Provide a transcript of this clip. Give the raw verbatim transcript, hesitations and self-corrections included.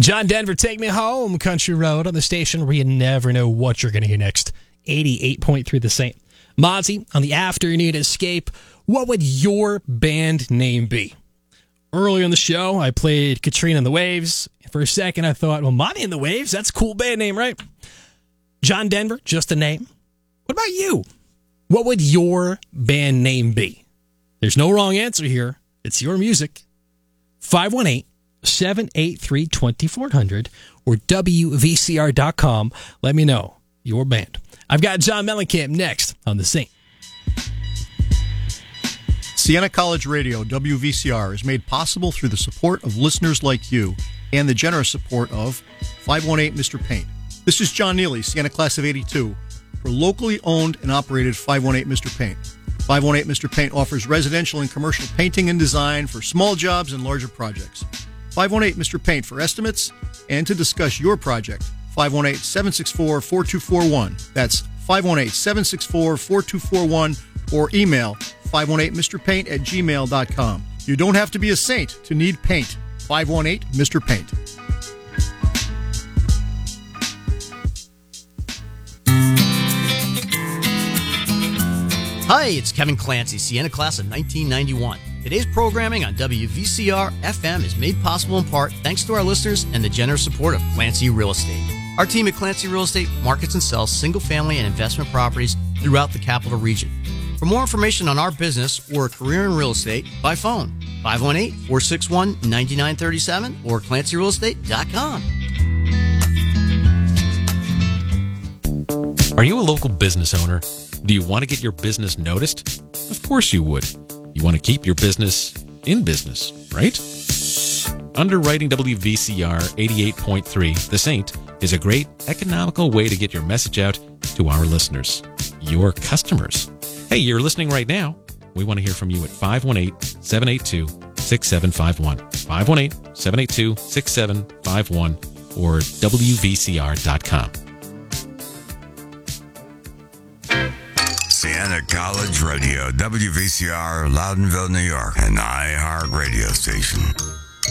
John Denver, Take Me Home, Country Road on the station where you never know what you're going to hear next. eighty-eight point three The Saint. Mozzie, on the Afternoon Escape, what would your band name be? Earlier in the show, I played Katrina and the Waves. For a second, I thought, well, Monty and the Waves, that's a cool band name, right? John Denver, just a name. What about you? What would your band name be? There's no wrong answer here. It's your music. five one eight, seven eight three, two four zero zero or W V C R dot com. Let me know your band. I've got John Mellencamp next on The Saint. Siena College Radio, W V C R, is made possible through the support of listeners like you and the generous support of five one eight Mister Paint. This is John Neely, Siena Class of eighty-two, for locally owned and operated five one eight Mister Paint. five one eight Mister Paint offers residential and commercial painting and design for small jobs and larger projects. five one eight Mister Paint for estimates and to discuss your project. five one eight, seven six four, four two four one. That's five one eight, seven six four, four two four one or email five one eight Mister Paint at gmail dot com. You don't have to be a saint to need paint. five one eight Mister Paint. Hi, it's Kevin Clancy, Siena Class of nineteen ninety-one. Today's programming on W V C R F M is made possible in part thanks to our listeners and the generous support of Clancy Real Estate. Our team at Clancy Real Estate markets and sells single-family and investment properties throughout the capital region. For more information on our business or a career in real estate, by phone, five one eight, four six one, nine nine three seven or clancy real estate dot com. Are you a local business owner? Do you want to get your business noticed? Of course you would. You want to keep your business in business, right? Underwriting W V C R eighty-eight point three, The Saint, is a great economical way to get your message out to our listeners, your customers. Hey, you're listening right now. We want to hear from you at five one eight, seven eight two, six seven five one, five one eight, seven eight two, six seven five one or W V C R dot com. Siena College Radio, W V C R, Loudonville, New York, an iHeart radio station.